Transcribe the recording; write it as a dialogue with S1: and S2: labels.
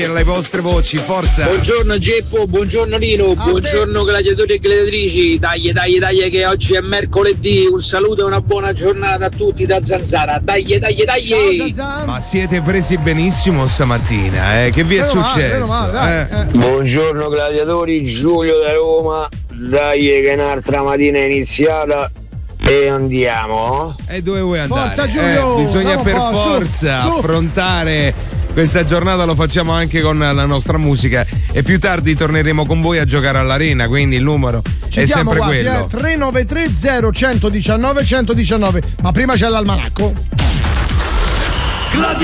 S1: le vostre voci, forza.
S2: Buongiorno Geppo, buongiorno Nino, buongiorno gladiatori e gladiatrici. Dai che oggi è mercoledì. Un saluto e una buona giornata a tutti da Zanzara. Dai.
S1: Ciao, ma siete presi benissimo stamattina, Che vi è successo?
S3: Male, buongiorno gladiatori, Giulio da Roma. Dai che un'altra mattina è iniziata e andiamo.
S1: E dove vuoi andare?
S4: Forza Giulio,
S1: bisogna per forza affrontare questa giornata, lo facciamo anche con la nostra musica e più tardi torneremo con voi a giocare all'arena, quindi il numero è sempre
S4: quasi,
S1: quello.
S4: 3930 119 119. Ma prima c'è l'almanacco.